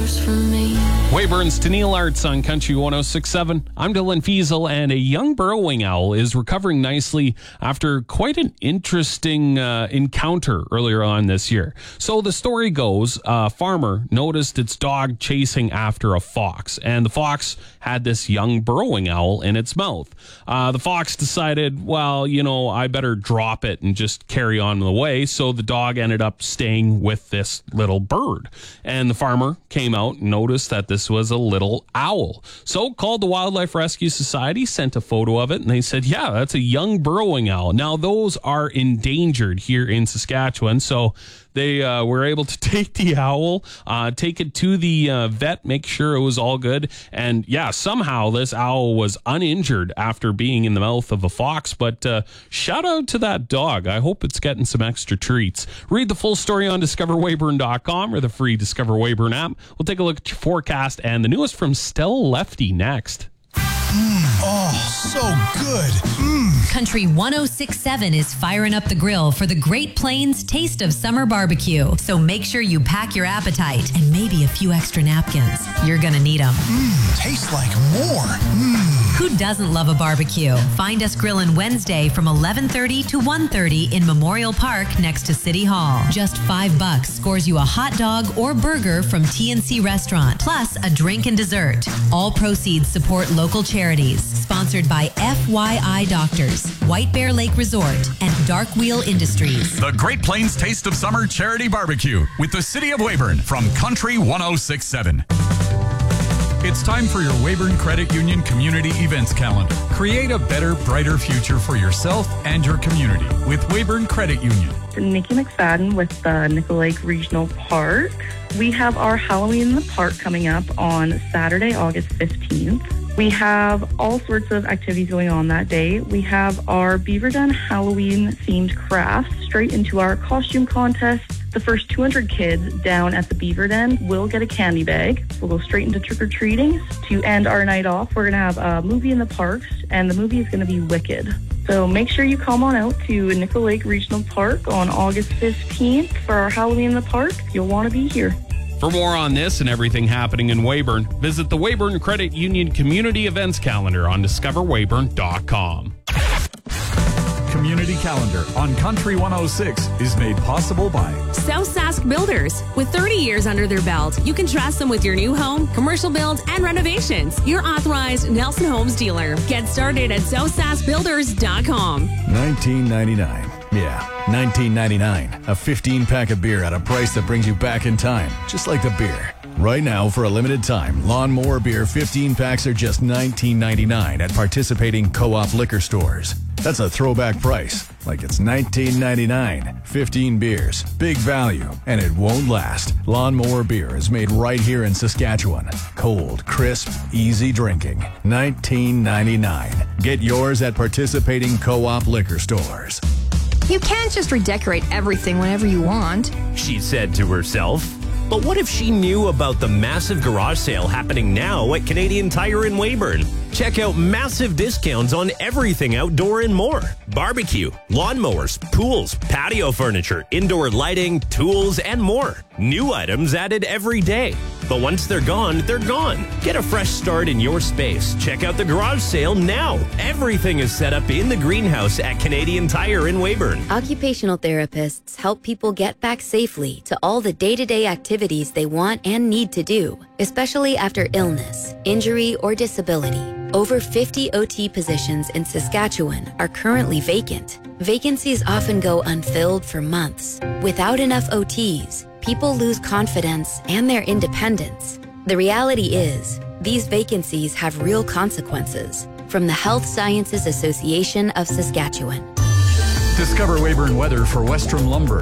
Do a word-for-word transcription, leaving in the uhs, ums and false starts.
worse for me. Weyburn's to Neil Arts on Country one oh six point seven. I'm Dylan Fiesel, and a young burrowing owl is recovering nicely after quite an interesting uh, encounter earlier on this year. So the story goes, a farmer noticed its dog chasing after a fox, and the fox had this young burrowing owl in its mouth. Uh, the fox decided, well, you know, I better drop it and just carry on the way. So the dog ended up staying with this little bird, and the farmer came out and noticed that this was a little owl. So called the Wildlife Rescue Society, sent a photo of it, and they said, yeah, that's a young burrowing owl. Now, those are endangered here in Saskatchewan, so they uh, were able to take the owl, uh, take it to the uh, vet, make sure it was all good. And yeah, somehow this owl was uninjured after being in the mouth of a fox. But uh, shout out to that dog. I hope it's getting some extra treats. Read the full story on discover weyburn dot com or the free Discover Weyburn app. We'll take a look at your forecast and the newest from Stell Lefty next. Mm, oh, so good. Mm. Country one oh six point seven is firing up the grill for the Great Plains Taste of Summer Barbecue. So make sure you pack your appetite and maybe a few extra napkins. You're going to need them. Mmm, tastes like more. Mmm. Who doesn't love a barbecue? Find us grilling Wednesday from eleven thirty to one thirty in Memorial Park next to City Hall. Just five bucks scores you a hot dog or burger from T and C Restaurant, plus a drink and dessert. All proceeds support local charities. Sponsored by F Y I Doctors, White Bear Lake Resort, and Dark Wheel Industries. The Great Plains Taste of Summer Charity Barbecue with the City of Weyburn from Country one oh six point seven. It's time for your Weyburn Credit Union Community Events Calendar. Create a better, brighter future for yourself and your community with Weyburn Credit Union. Nikki McFadden with the Nickel Lake Regional Park. We have our Halloween in the Park coming up on Saturday, August fifteenth. We have all sorts of activities going on that day. We have our Beaver Den Halloween themed crafts straight into our costume contest. The first two hundred kids down at the Beaver Den will get a candy bag. We'll go straight into trick-or-treating. To end our night off, we're going to have a movie in the parks, and the movie is going to be Wicked. So make sure you come on out to Nickel Lake Regional Park on August fifteenth for our Halloween in the Park. You'll want to be here. For more on this and everything happening in Weyburn, visit the Weyburn Credit Union Community Events Calendar on discover weyburn dot com. Community Calendar on Country one oh six is made possible by South Sask Builders. With thirty years under their belt, you can trust them with your new home, commercial builds, and renovations. Your authorized Nelson Homes dealer. Get started at south sask builders dot com. nineteen ninety-nine. Yeah, nineteen ninety-nine. A fifteen pack of beer at a price that brings you back in time, just like the beer. Right now, for a limited time, Lawnmower Beer fifteen packs are just nineteen ninety-nine at participating Co-op liquor stores. That's a throwback price, like it's nineteen ninety-nine. fifteen beers, big value, and it won't last. Lawnmower Beer is made right here in Saskatchewan. Cold, crisp, easy drinking. nineteen ninety-nine. Get yours at participating Co-op liquor stores. You can't just redecorate everything whenever you want, she said to herself. But what if she knew about the massive garage sale happening now at Canadian Tire in Weyburn? Check out massive discounts on everything outdoor and more. Barbecue, lawnmowers, pools, patio furniture, indoor lighting, tools, and more. New items added every day. But once they're gone, they're gone. Get a fresh start in your space. Check out the garage sale now. Everything is set up in the greenhouse at Canadian Tire in Weyburn. Occupational therapists help people get back safely to all the day-to-day activities they want and need to do, especially after illness, injury, or disability. Over fifty O T positions in Saskatchewan are currently vacant. Vacancies often go unfilled for months. Without enough O Ts, people lose confidence and their independence. The reality is, these vacancies have real consequences. From the Health Sciences Association of Saskatchewan. Discover Weyburn weather for Westrom Lumber.